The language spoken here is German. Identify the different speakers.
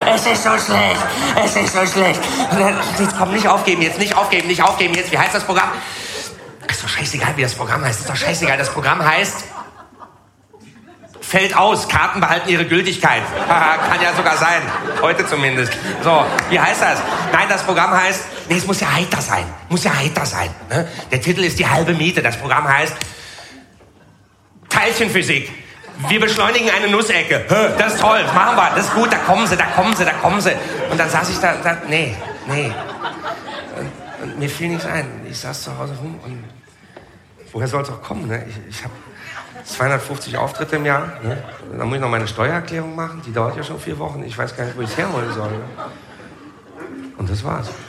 Speaker 1: Es ist so schlecht. Es ist so schlecht. Jetzt komm, nicht aufgeben, jetzt. Wie heißt das Programm? Ist doch scheißegal, wie das Programm heißt. Ist doch scheißegal. Das Programm heißt... Fällt aus. Karten behalten ihre Gültigkeit. Kann ja sogar sein. Heute zumindest. So, wie heißt das? Nein, das Programm heißt... Nee, es muss ja heiter sein. Ne? Der Titel ist die halbe Miete. Das Programm heißt... Teilchenphysik. Wir beschleunigen eine Nussecke. Das ist toll, das machen wir. Das ist gut, da kommen sie. Und dann saß ich da nee. Und mir fiel nichts ein. Ich saß zu Hause rum und... Woher soll es auch kommen, ne? Ich habe 250 Auftritte im Jahr. Ne? Dann muss ich noch meine Steuererklärung machen. Die dauert ja schon 4 Wochen. Ich weiß gar nicht, wo ich es herholen soll. Ne? Und das war's.